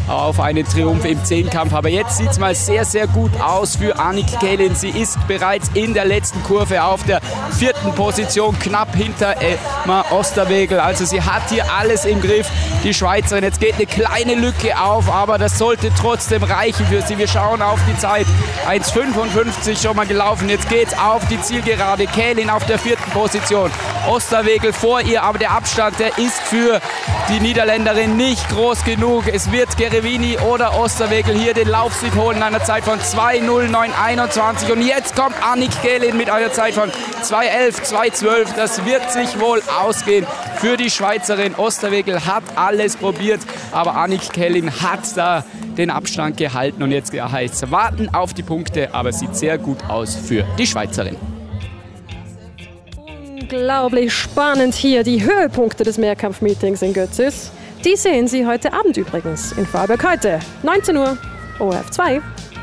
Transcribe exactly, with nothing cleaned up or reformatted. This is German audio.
auf einen Triumph im Zehnkampf. Aber jetzt sieht es mal sehr, sehr gut aus für Annick Kählin. Sie ist bereits in der letzten Kurve auf der vierten Position, knapp hinter Emma Osterwegel. Also sie hat hier alles im Griff, die Schweizerin. Jetzt geht eine kleine Lücke auf, aber das sollte trotzdem reichen für sie. Wir schauen auf die Zeit. eins fünfundfünfzig schon mal gelaufen. Jetzt geht's auf die Zielgerade. Kählin auf der vierten Position. Osterwegel vor ihr, aber der Abstand, der ist für die Niederländerin nicht groß genug. Es wird Gerevini oder Osterwegel hier den Laufsieg holen in einer Zeit von zwei null neun einundzwanzig. Und jetzt kommt Annick Kählin mit einer Zeit von zwei elf zwei zwölf. Das wird sich wohl ausgehen für die Schweizerin. Osterwegel hat alles probiert, aber Annick Kählin hat da den Abstand gehalten. Und jetzt heißt es warten auf die Punkte, aber sieht sehr gut aus für die Schweizerin. Unglaublich spannend hier, die Höhepunkte des Mehrkampf-Meetings in Götzis. Die sehen Sie heute Abend übrigens in Vorarlberg heute, neunzehn Uhr, O R F zwei.